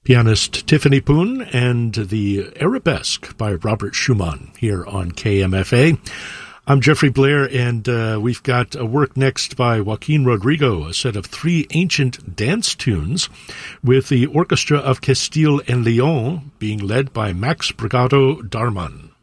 Pianist Tiffany Poon and the Arabesque by Robert Schumann here on KMFA. I'm Jeffrey Blair, and we've got a work next by Joaquin Rodrigo, a set of 3 ancient dance tunes with the Orchestra of Castile and Leon being led by Max Brigado Darman.